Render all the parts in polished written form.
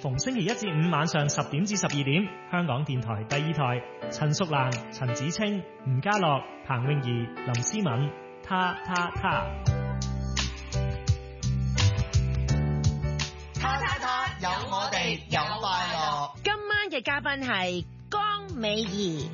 逢星期一至五晚上10點至12點，香港電台第2台，陳淑蘭、陳子清、吳家樂、彭詠儀、林思敏，他。 有我哋有快樂。 今晚嘅嘉賓係江美儀。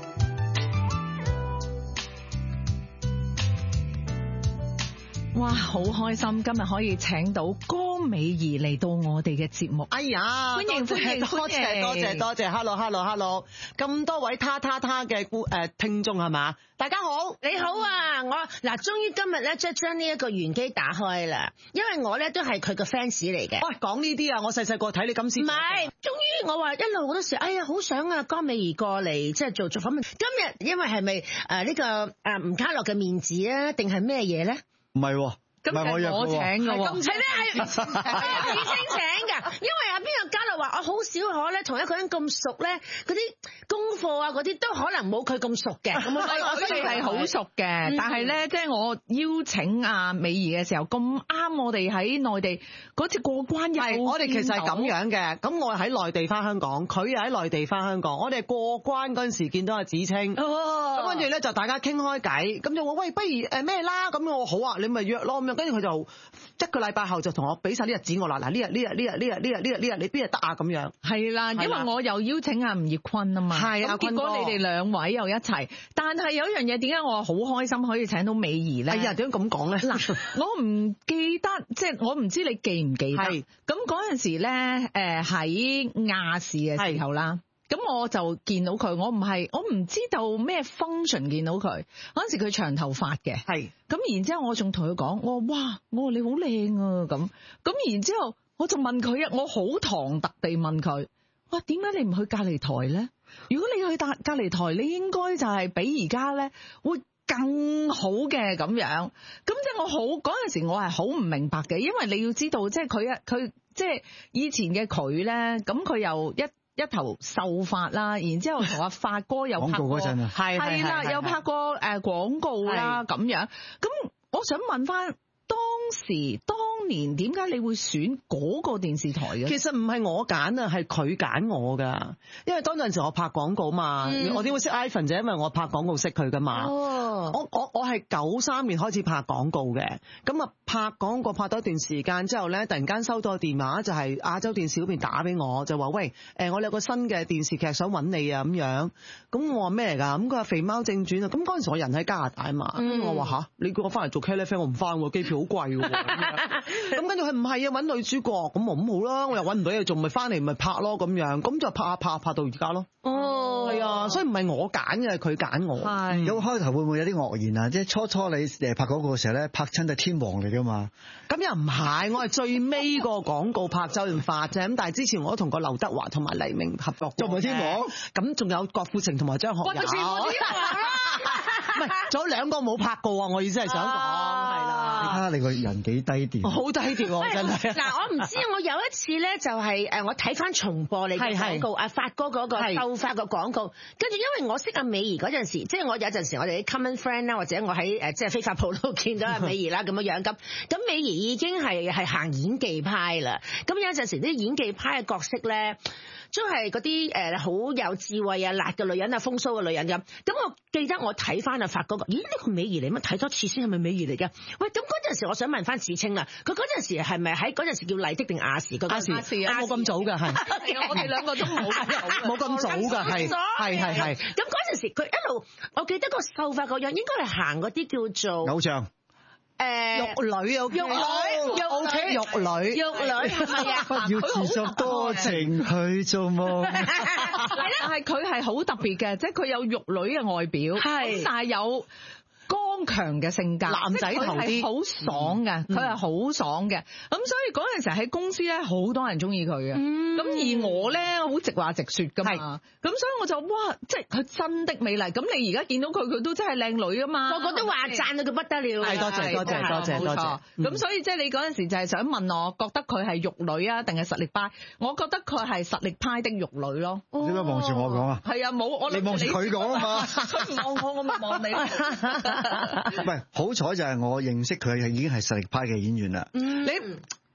哇，好開心今日可以請到江美儀嚟到我哋嘅節目。 哎呀， 歡迎多謝 ，hello， 咁多位他嘅聽眾係嘛？大家好， 你好啊！我嗱，終於今日咧即係將呢一個玄機打開啦，因為我咧都係佢個 fans 嚟嘅。 喂，講呢啲啊，我細個睇你金絲。 唔係，終於我話一路好多時，哎呀，好想啊江美儀過嚟即係做訪問。今日因為係咪呢個吳家樂嘅面子啊，定係咩嘢咧？ 唔係喎， 咁係我請嘅喎， 係咩？係子清請㗎，因為邊個家樂話我好少可咧同一個人咁熟咧，嗰啲功課啊嗰啲都可能冇佢咁熟嘅。咁我哋係好熟嘅，但係咧即係我邀請阿美儀嘅時候咁啱，我哋喺內地嗰次過關又我哋其實係咁樣嘅。咁我喺內地翻香港，佢又喺內地翻香港。我哋過關嗰陣時見到阿子清，咁跟住咧就大家傾開偈，咁就話喂，不如咩啦？咁我好啊，你咪約咯咁樣。跟住佢就1個禮拜後就同我俾晒啲日子我啦。嗱，呢日你邊日得啊？咁樣係啦，因為我又邀請阿吳業坤啊嘛， 係啊， 結果你哋兩位又一齊。但係有一樣嘢，點解我好開心可以請到美儀咧？ 係啊，點解咁講咧？ 嗱，我唔記得，即係我唔知你記唔記得。咁嗰陣時咧，喺亞視嘅時候啦。咁我就見到佢，我唔知道咩 function 見到佢嗰陣時，佢長頭髮嘅，係咁然之後我仲同佢講，我話哇，我話你好靚啊咁然之後我就問佢啊，我好唐突地問佢，哇，點解你唔去隔離台咧？如果你去隔離台，你應該就係比而家咧會更好嘅咁樣。咁即係我好嗰陣時，我係好唔明白嘅，因為你要知道，即係佢即係以前嘅佢咧，咁佢又一頭秀髮啦，然之後同阿發哥又拍過，係啦，又拍過廣告啦咁樣。咁我想問翻當年點解你會選嗰個電視台嘅？ 其實唔係我揀啊，係佢揀我噶。因為當陣時我拍廣告嘛，我點會識 Ivan 就因為我拍廣告識佢噶嘛。我係93年開始拍廣告嘅，咁啊拍廣告拍到一段時間之後咧，突然間收到個電話，就係亞洲電視嗰邊打俾我，就話喂，我有個新嘅電視劇想揾你啊咁樣。咁我話咩嚟㗎？咁佢話肥貓正傳啊。咁嗰陣時我人喺加拿大啊嘛，我話吓，你叫我翻嚟做茄喱啡，我唔翻喎，機票好貴喎。咁跟住佢唔係啊，揾女主角，咁我咁好啦，我又揾唔到嘢做，咪翻嚟咪拍咯咁樣，咁就拍到而家咯。係啊，所以唔係我揀嘅，係佢揀我。 有開頭會唔會有啲愕然啊？即係初你拍廣告嘅時候咧，拍親係天王嚟噶嘛？ 咁又唔係，我係最尾個廣告拍周潤發啫。咁但係之前我都同過劉德華同埋黎明合作過。 仲唔係天王？ 咁仲有郭富城同埋張學友。全部天王啦！唔係，仲有2個冇拍過啊！我意思係想講，係啦。 你睇下你個人幾低調。 好低調啊！真係。 嗱，我唔知，我有一次咧就係我睇翻重播你嘅廣告，阿發哥嗰個秀髮個廣告，跟住因為我識阿美儀嗰陣時，即係我有陣時我哋啲 common friend 啦，或者我喺即係非法鋪度見到阿美儀啦咁樣咁美儀已經係行演技派啦。咁有陣時啲演技派嘅角色咧，都係嗰啲好有智慧啊、辣嘅女人啊、風騷嘅女人咁。咁我記得我睇翻阿發哥個，咦呢個美儀嚟乜？睇多次先係咪美儀嚟嘅？喂，咁嗰陣時我想問翻子清啦，佢嗰陣時係咪喺嗰陣時叫麗的定亞視？ 亞視啊，冇咁早㗎，係。 我哋兩個都冇咁早㗎，係。 咁嗰陣時佢一路，我記得個秀髮個樣應該係行嗰啲叫做偶像。 玉女啊，玉女係啊， 不要自作多情去做夢。 但係佢係好特別嘅，即係佢有玉女嘅外表，咁但係有剛強嘅性格， 男仔頭啲， 好爽嘅，佢係好爽嘅。咁所以嗰陣時喺公司咧，好多人中意佢嘅。咁而我咧好直話直說噶嘛，咁所以我就哇，即係佢真的美麗。咁你而家見到佢都真係靚女啊嘛， 個個都話讚到佢不得了。 係，多謝。 咁所以即係你嗰陣時就係想問我，覺得佢係玉女啊，定係實力派？我覺得佢係實力派的玉女咯。 點解望住我講啊？ 係啊，冇你望住佢講啊嘛。 佢唔望我咪望你。 唔係，好彩就係我認識佢已經係實力派嘅演員啦。 你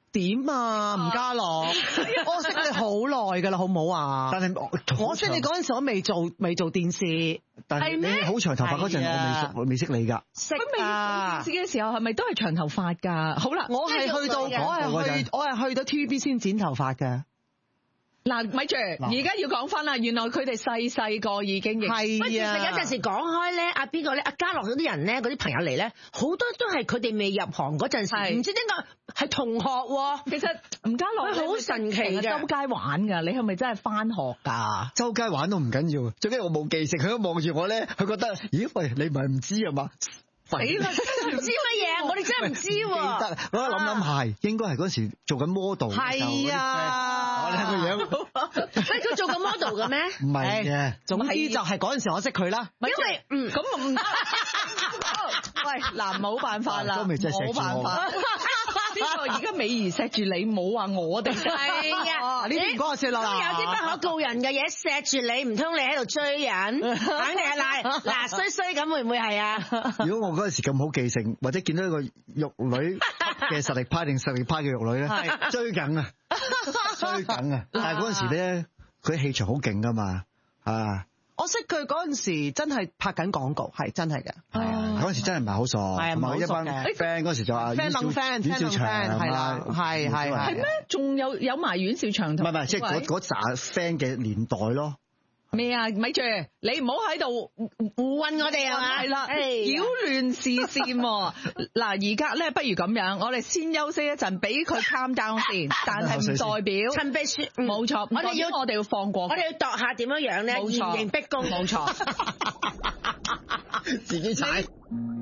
點啊，吳家樂，我識你好耐㗎啦，好唔好啊？ 但係我識你嗰陣時，我未做電視。 但係你好長頭髮嗰陣，我未識你㗎。 識啊！自己嘅時候係咪都係長頭髮㗎？好啦， 我係去到TVB 先剪頭髮嘅。 嗱，咪住，而家要講翻啦。原來佢哋細個已經認識。 係啊。其實有陣時講開咧，阿邊個咧，阿家樂嗰啲人咧，嗰啲朋友嚟咧，好多都係佢哋未入行嗰陣時，唔知點解係同學喎。 其實吳家樂好神奇嘅， 周街玩㗎。你係咪真係翻學㗎？ 周街玩都唔緊要，最緊要我冇記性。佢都望住我咧，佢覺得，咦喂，你唔係唔知係嘛？ 死啦！唔知乜嘢，我哋真係唔知喎。 記得，我諗係應該係嗰時做緊 model。 係啊， 我睇個樣。 喂，佢做緊 model 嘅咩？ 唔係嘅， 總之就係嗰陣時我識佢啦。 因為咁唔得。喂，嗱，冇辦法啦，冇辦法。呢個而家美儀錫住你，冇話我哋。 係啊， 呢啲唔講我笑啦。 都有啲不可告人嘅嘢錫住你，唔通你喺度追人？肯定係嗱衰咁，會唔會係啊？ 如果我嗰陣時咁好記性，或者見到一個玉女嘅實力派定實力派嘅玉女咧，追緊啊！但係嗰陣時咧，佢啲氣場好勁噶嘛，啊！ 我識佢嗰陣時真係拍緊廣告，係真係嘅。 係啊，嗰陣時真係唔係好傻， 係唔係好熟嘅。 一班 friend 嗰時就話阮兆祥係啦，係。 係咩？仲有埋阮兆祥同唔係，即係嗰扎 friend 嘅年代咯。 咩啊？咪住，你唔好喺度胡混我哋係嘛？ 係啦，擾亂視線。嗱，而家咧，不如咁樣，我哋先休息一陣，俾佢 calm down 先。但係唔代表陳秘書， 冇錯。我哋要放過， 我哋要度下點樣樣咧，嚴刑逼供。 冇錯， 自己踩。